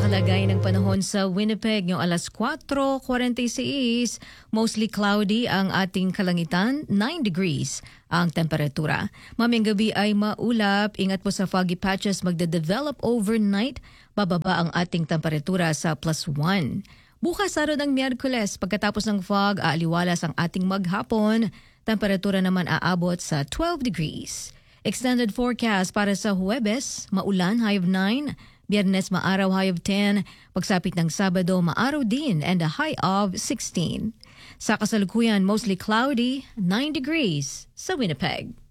kalagayan ng panahon sa Winnipeg ngayong alas 4:46. Mostly cloudy ang ating kalangitan, 9 degrees ang temperatura. Mamayang gabi ay maulap, ingat po sa foggy patches magde-develop overnight, bababa ang ating temperatura sa +1. Bukas araw ng Miyerkules, pagkatapos ng fog, aaliwalas ang ating maghapon, temperatura naman aabot sa 12 degrees. Extended forecast para sa Huwebes, maulan, high of 9, Biyernes maaraw, high of 10. Pagsapit ng Sabado, maaraw din and a high of 16. Sa kasalukuyan, mostly cloudy, 9 degrees sa Winnipeg.